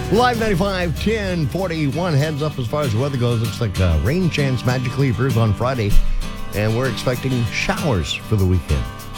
Live 95, 1041. Heads up as far as the weather goes. Looks like rain chance magically appears on Friday. And we're expecting showers for the weekend.